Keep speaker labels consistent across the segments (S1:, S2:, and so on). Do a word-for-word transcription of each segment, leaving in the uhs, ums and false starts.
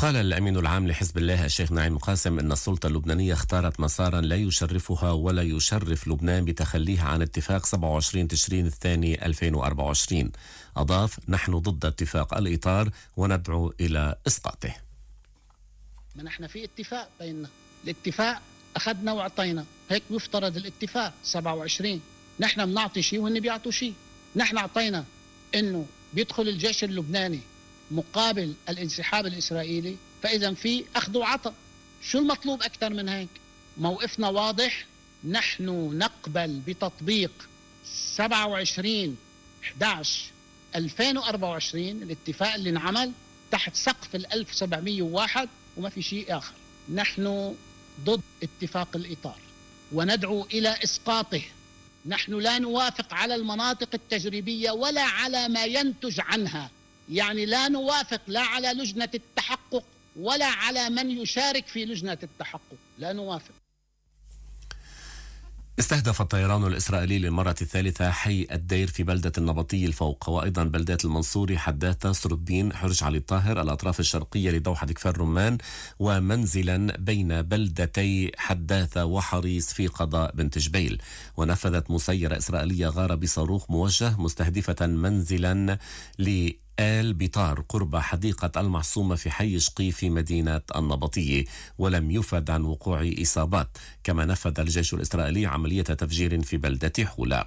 S1: قال الأمين العام لحزب الله الشيخ نعيم قاسم إن السلطة اللبنانية اختارت مسارا لا يشرفها ولا يشرف لبنان بتخليها عن اتفاق سبعة وعشرين تشرين الثاني ألفين وأربعة وعشرين. أضاف: نحن ضد اتفاق الإطار وندعو إلى إسقاطه.
S2: ما نحن في اتفاق بيننا، الاتفاق أخذنا وعطينا، هيك يفترض الاتفاق سبعة وعشرين. نحن بنعطي شيء وهن بيعطوا شيء. نحن عطينا إنه بيدخل الجيش اللبناني مقابل الانسحاب الإسرائيلي، فإذا في أخذ وعطاء. شو المطلوب أكثر من هيك؟ موقفنا واضح، نحن نقبل بتطبيق سبعة وعشرين إحدى عشر ألفين وأربعة وعشرين، الاتفاق اللي انعمل تحت سقف ال ألف وسبعمئة وواحد وما في شيء آخر. نحن ضد اتفاق الإطار وندعو إلى إسقاطه. نحن لا نوافق على المناطق التجريبية ولا على ما ينتج عنها، يعني لا نوافق لا على لجنة التحقق ولا على من يشارك في لجنة التحقق، لا نوافق.
S1: استهدف الطيران الإسرائيلي للمرة الثالثة حي الدير في بلدة النبطي الفوق، وأيضا بلدات المنصوري، حداثة، سربين، حرج علي الطاهر، الأطراف الشرقية لدوحة كفر رمان، ومنزلا بين بلدتي حداثة وحريص في قضاء بنت جبيل. ونفذت مسيرة إسرائيلية غارة بصاروخ موجه مستهدفة منزلا ل آل بيطار قرب حديقة المعصومة في حي شقي في مدينة النبطية، ولم يفد عن وقوع إصابات. كما نفذ الجيش الإسرائيلي عملية تفجير في بلدة حولا.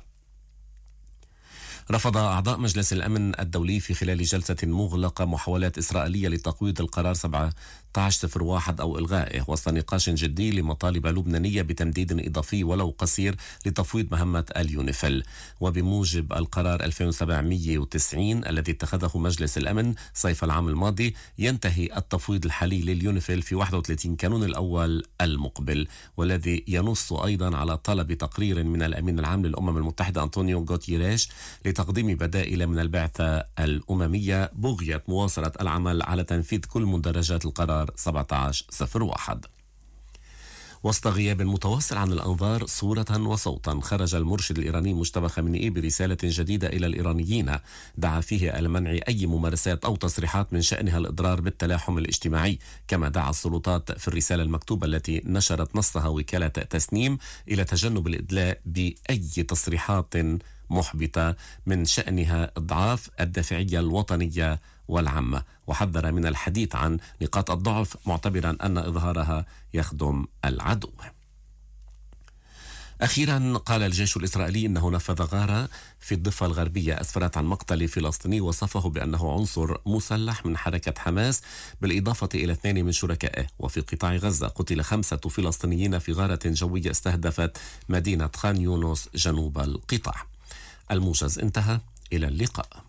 S1: رفض أعضاء مجلس الأمن الدولي في خلال جلسة مغلقة محاولات إسرائيلية لتقويض القرار سبعة عشر صفر واحد أو إلغائه، وسط نقاش جدي لمطالب لبنانية بتمديد إضافي ولو قصير لتفويض مهمة اليونيفيل. وبموجب القرار ألفين وسبعمئة وتسعين الذي اتخذه مجلس الأمن صيف العام الماضي، ينتهي التفويض الحالي لليونيفيل في واحد وثلاثين كانون الأول المقبل، والذي ينص أيضا على طلب تقرير من الأمين العام للأمم المتحدة أنطونيو غوتيريش لتقديم بدائل من البعثة الأممية بغية مواصلة العمل على تنفيذ كل مندرجات القرار سبعة عشر صفر واحد. وسط غياب متواصل عن الأنظار صورة وصوتا، خرج المرشد الإيراني مجتبى خامنئي برسالة جديدة إلى الإيرانيين دعا فيه إلى منع أي ممارسات أو تصريحات من شأنها الإضرار بالتلاحم الاجتماعي. كما دعا السلطات في الرسالة المكتوبة التي نشرت نصها وكالة تسنيم إلى تجنب الإدلاء بأي تصريحات محبطة من شأنها إضعاف الدافعية الوطنية والعامة، وحذر من الحديث عن نقاط الضعف معتبرا أن إظهارها يخدم العدو. أخيرا قال الجيش الإسرائيلي إنه نفذ غارة في الضفة الغربية أسفرت عن مقتل فلسطيني وصفه بأنه عنصر مسلح من حركة حماس، بالإضافة إلى اثنين من شركائه. وفي قطاع غزة قتل خمسة فلسطينيين في غارة جوية استهدفت مدينة خان يونس جنوب القطاع. الموجز انتهى، إلى اللقاء.